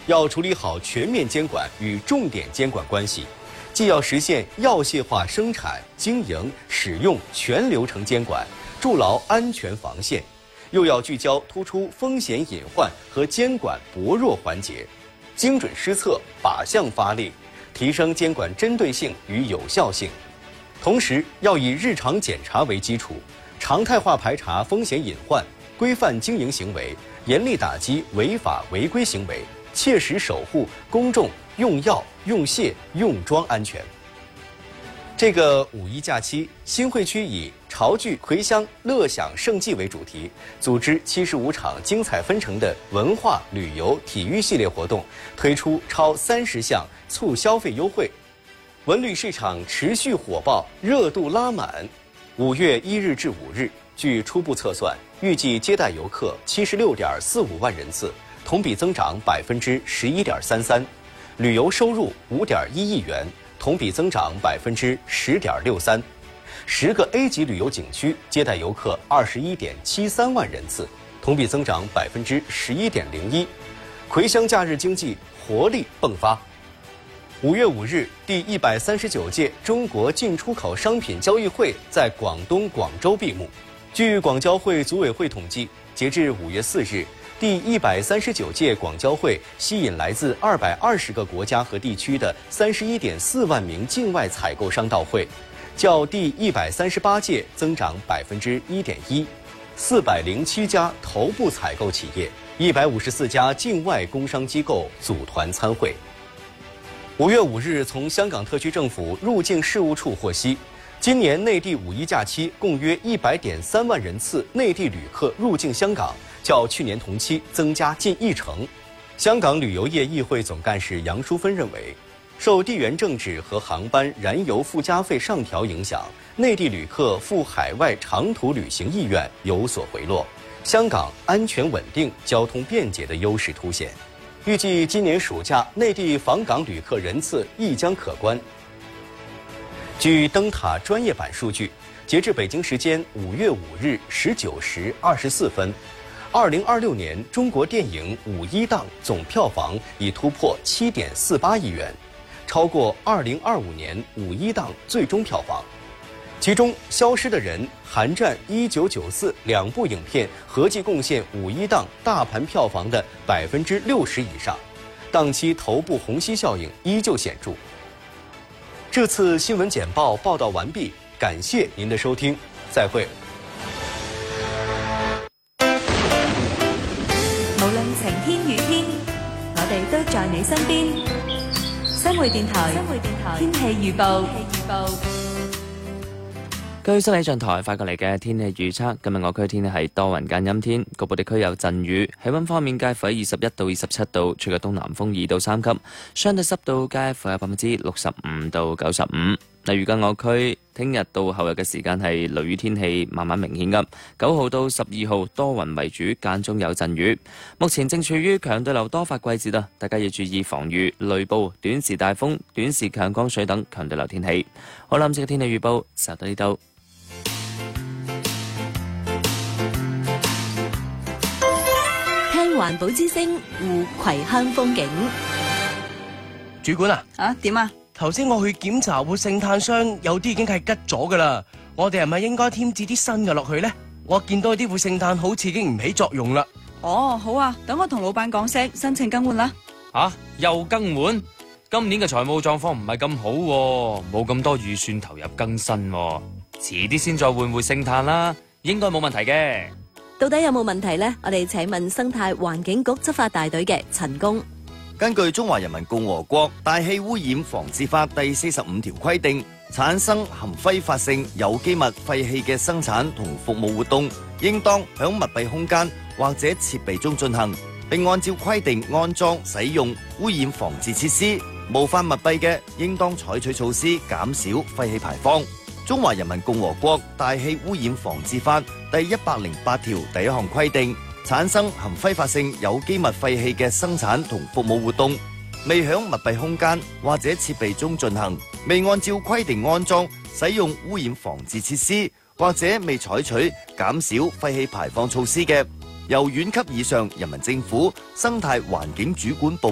要处理好全面监管与重点监管关系，既要实现药械化生产、经营、使用全流程监管，筑牢安全防线，又要聚焦突出风险隐患和监管薄弱环节，精准施策，靶向发力，提升监管针对性与有效性。同时，要以日常检查为基础，常态化排查风险隐患，规范经营行为，严厉打击违法违规行为，切实守护公众用药、用械、用装安全。这个五一假期，新会区以潮聚葵乡乐享盛纪为主题，组织75场精彩纷呈的文化、旅游、体育系列活动，推出超30项促消费优惠。文旅市场持续火爆，热度拉满。5月1日至5日，据初步测算，预计接待游客76.45万人次，同比增长11.33%，旅游收入5.1亿元，同比增长10.63%。10个 A 级旅游景区接待游客21.73万人次，同比增长11.01%。葵乡假日经济活力迸发。5月5日，第139届中国进出口商品交易会在广东广州闭幕。据广交会组委会统计，截至5月4日，第139届广交会吸引来自220个国家和地区的31.4万名境外采购商到会，较第138届增长1.1%，407家头部采购企业，154家境外工商机构组团参会。5月5日，从香港特区政府入境事务处获悉，今年内地五一假期共约100.3万人次内地旅客入境香港，较去年同期增加近1成。香港旅游业议会总干事杨淑芬认为，受地缘政治和航班燃油附加费上调影响，内地旅客赴海外长途旅行意愿有所回落，香港安全稳定、交通便捷的优势凸显。预计今年暑假内地访港旅客人次亦将可观。据灯塔专业版数据，截至北京时间5月5日19时24分，2026年中国电影五一档总票房已突破7.48亿元，超过2025年五一档最终票房。其中，《消失的人》、《寒战》、1994两部影片合计贡献五一档大盘票房的60%以上，档期头部虹吸效应依旧显著。这次新闻简报报道完毕，感谢您的收听，再会。 無論晴天雨天，我哋都在你身邊。新匯電台天氣預報。 據室氣象台發過嚟嘅天氣預測，今日我區天氣係多雲間陰天，局部地區有陣雨。氣溫方面介乎喺21到27度，吹嘅東南風2到3級，相對濕度介乎喺65%到95%。例如我區聽日到後日嘅時間係雷雨天氣慢慢明顯㗎，9號到12號多雲為主，間中有陣雨。目前正處於強對流多發季節啊，大家要注意防禦雷暴、短時大風、短時強降水等強對流天氣。好啦，今次嘅天氣預報就到呢度。 環保之聲護葵鄉風景。 主管點啊？ 頭先我去檢查活性炭霜，有啲已經係吉咗噶啦。我哋係咪應該添置啲新嘅落去呢？我見到啲活性炭好似已經唔起作用啦。 哦，好啊，等我同老闆講聲，申請更換啦。 又更換？今年嘅財務狀況唔係咁好喎，冇咁多預算投入更新喎，遲啲先再換活性炭啦，應該冇問題嘅。 到底有冇問題呢？我哋請問生態環境局執法大隊嘅陳工。 根據《中華人民共和國大氣污染防治法》第45條規定，產生含揮發性有機物廢氣嘅生產同服務活動，應當響密閉空間或者設備中進行，並按照規定安裝使用污染防治設施。無法密閉嘅，應當採取措施減少廢氣排放。中華人民共和國大氣污染防治法第108條第1項規定，產生含揮發性有機物廢氣嘅生產同服務活動，未響密閉空間或者設備中進行，未按照規定安裝使用污染防治設施，或者未採取減少廢氣排放措施嘅，由縣級以上人民政府生態環境主管部